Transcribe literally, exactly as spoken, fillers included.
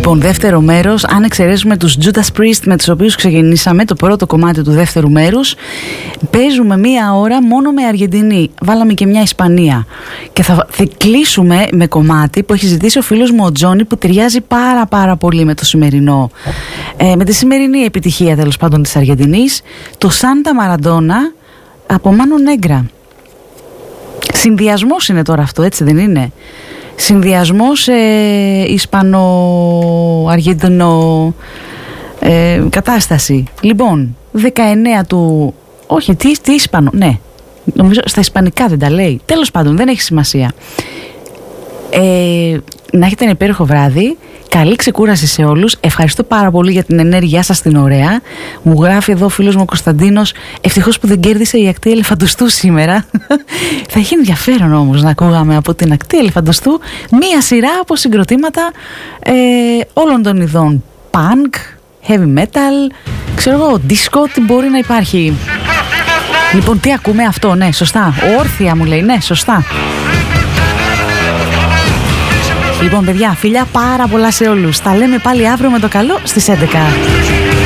Λοιπόν, δεύτερο μέρος, αν εξαιρέσουμε τους Judas Priest με τους οποίους ξεκινήσαμε το πρώτο κομμάτι του δεύτερου μέρους, παίζουμε μία ώρα μόνο με Αργεντινή. Βάλαμε και μια Ισπανία. Και θα, θα κλείσουμε με κομμάτι που έχει ζητήσει ο φίλος μου ο Τζόνι, που ταιριάζει πάρα πάρα πολύ με το σημερινό, ε, με τη σημερινή επιτυχία τέλος πάντων της Αργεντινής, το Σάντα Μαραντόνα από Μάνο Νέγκρα. Συνδυασμός είναι τώρα αυτό, έτσι δεν είναι? Συνδυασμός ε, Ισπανο-Αργεντινο ε, κατάσταση. Λοιπόν, δεκαεννέα του... Όχι, τι, τι Ισπανο... Ναι, νομίζω στα Ισπανικά δεν τα λέει. Τέλος πάντων, δεν έχει σημασία. Ε, να έχετε ένα υπέροχο βράδυ. Καλή ξεκούραση σε όλους. Ευχαριστώ πάρα πολύ για την ενέργειά σας την ωραία. Μου γράφει εδώ ο φίλος μου ο Κωνσταντίνος, ευτυχώς που δεν κέρδισε η ακτή Ελεφαντοστού σήμερα. Θα έχει ενδιαφέρον όμως να ακούγαμε από την ακτή Ελεφαντοστού μία σειρά από συγκροτήματα ε, όλων των ειδών. Punk, heavy metal, ξέρω εγώ, disco, τι μπορεί να υπάρχει. Λοιπόν, τι ακούμε αυτό? Ναι, σωστά. Όρθια μου λέει, ναι, σωστά. Λοιπόν, παιδιά, φιλιά πάρα πολλά σε όλους. Τα λέμε πάλι αύριο με το καλό στις έντεκα.